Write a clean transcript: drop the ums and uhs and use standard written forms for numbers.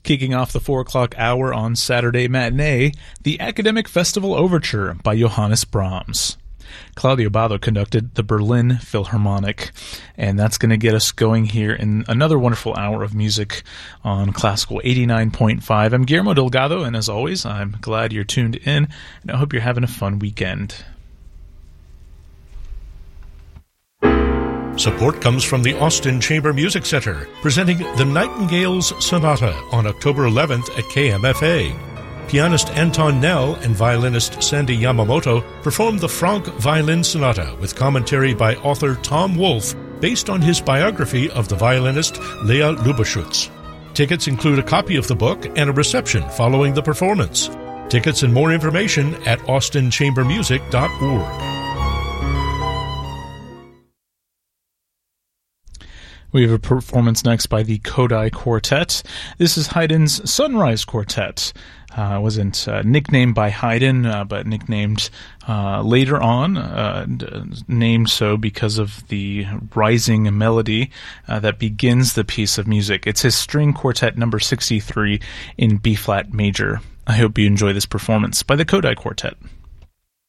Kicking off the 4 o'clock hour on Saturday matinee, the Academic Festival Overture by Johannes Brahms. Claudio Bado conducted the Berlin Philharmonic, and that's going to get us going here in another wonderful hour of music on Classical 89.5. I'm Guillermo Delgado, and as always, I'm glad you're tuned in, and I hope you're having a fun weekend. Support comes from the Austin Chamber Music Center, presenting the Nightingales Sonata on October 11th at KMFA. Pianist Anton Nell and violinist Sandy Yamamoto performed the Franck Violin Sonata with commentary by author Tom Wolfe, based on his biography of the violinist Lea Lubeschutz. Tickets include a copy of the book and a reception following the performance. Tickets and more information at austinchambermusic.org. We have a performance next by the Kodály Quartet. This is Haydn's Sunrise Quartet. Wasn't nicknamed by Haydn, but nicknamed later on, named so because of the rising melody that begins the piece of music. It's his string quartet number 63 in B-flat major. I hope you enjoy this performance by the Kodály Quartet.